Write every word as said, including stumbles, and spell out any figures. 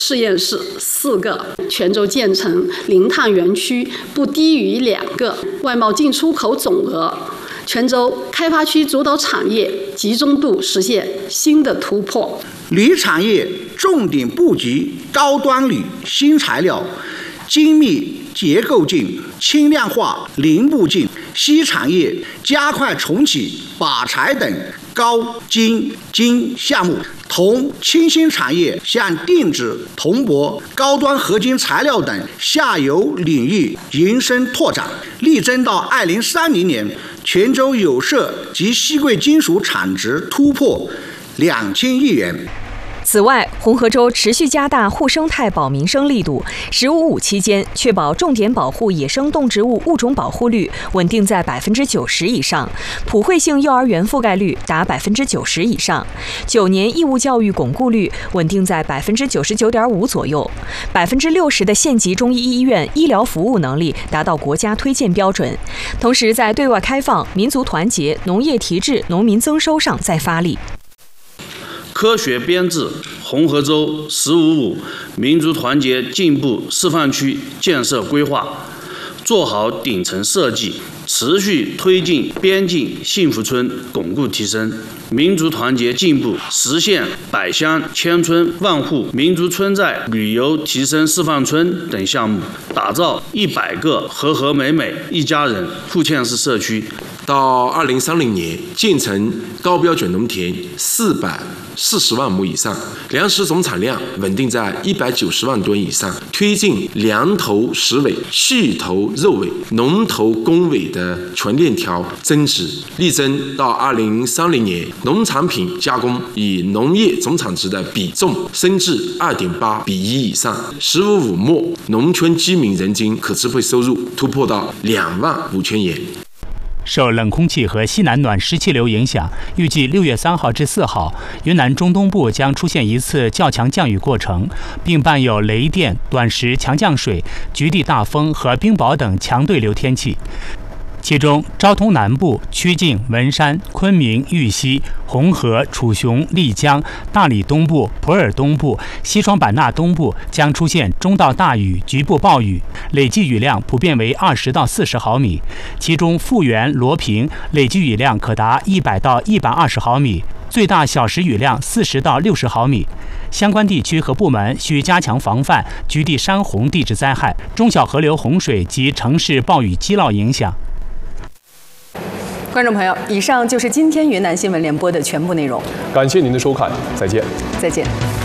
实验室四个，泉州建成零碳园区不低于两个，外贸进出口总额，泉州开发区主导产业集中度实现新的突破。 铝产业重点布局高端铝新材料、精密结构件、轻量化零部件；锡产业加快重启靶材等高精精项目。铜轻芯产业向定制、铜箔、高端合金材料等下游领域延伸拓展，力争到二零三零年，泉州有色及锡贵金属产值突破两千亿元。 此外，红河州持续加大护生态保民生力度，“十五五”期间确保重点保护野生动植物物种保护率稳定在百分之九十以上，普惠性幼儿园覆盖率达百分之九十以上，九年义务教育巩固率稳定在百分之九十九点五左右，百分之六十的县级中医医院医疗服务能力达到国家推荐标准。同时，在对外开放、民族团结、农业提质、农民增收上再发力。 科学编制红河州“十五五”民族团结进步示范区建设规划，做好顶层设计，持续推进边境幸福村巩固提升，民族团结进步实现百乡千村万户民族村寨旅游提升示范村等项目，打造一百个和和美美一家人互嵌式社区。 到二零三零年，建成高标准农田四百四十万亩以上，粮食总产量稳定在一百九十万吨以上，推进粮头实尾、畜头肉尾、农头工尾的全链条增值，力争到二零三零年，农产品加工以农业总产值的比重升至二点八比一以上。十五五末，农村居民人均可支配收入突破到两万五千元。 受冷空气和西南暖湿气流影响，预计六月三号至四号，云南中东部将出现一次较强降雨过程，并伴有雷电、短时强降水、局地大风和冰雹等强对流天气。其中，昭通南部、曲靖、文山、昆明、玉溪、红河、楚雄、丽江、大理东部、普洱东部、西双版纳东部将出现中到大雨、局部暴雨，累计雨量普遍为二十到四十毫米。其中，富源、罗平累计雨量可达一百到一百二十毫米，最大小时雨量四十到六十毫米。相关地区和部门需加强防范局地山洪地质灾害、中小河流洪水及城市暴雨积涝影响。 观众朋友，以上就是今天云南新闻联播的全部内容。 感谢您的收看，再见。 再见。